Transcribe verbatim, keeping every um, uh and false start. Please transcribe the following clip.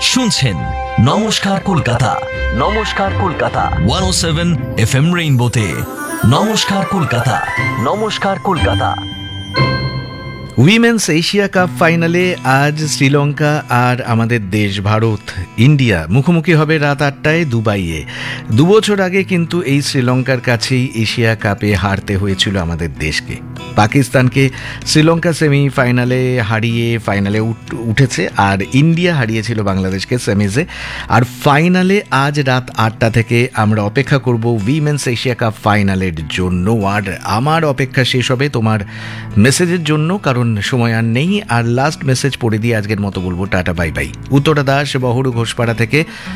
শুনছেন নমস্কার কলকাতা, নমস্কার কলকাতা একশো সাত এফএম রেইনবোতে। নমস্কার কলকাতা, নমস্কার কলকাতা। উইমেন্স এশিয়া কাপ ফাইনালে আজ শ্রীলঙ্কা আর আমাদের দেশ ভারত ইন্ডিয়া মুখোমুখি হবে রাত আটটায় দুবাইয়ে। দু বছর আগে কিন্তু এই শ্রীলঙ্কার কাছেই এশিয়া কাপে হারতে হয়েছিল আমাদের দেশকে। পাকিস্তানকে শ্রীলঙ্কা সেমিফাইনালে হারিয়ে ফাইনালে উঠেছে, আর ইন্ডিয়া হারিয়েছিল বাংলাদেশকে সেমিজে। আর ফাইনালে আজ রাত আটটা থেকে আমরা অপেক্ষা করব উইমেন্স এশিয়া কাপ ফাইনালের জন্য। আর আমার অপেক্ষা শেষ হবে তোমার মেসেজের জন্য, কারণ সময় আর নেই। আর লাস্ট মেসেজ পড়ে দিয়ে আজকের মতো বলবো tata bye bye. Uttara Das, Baharu Ghoshpara থেকে।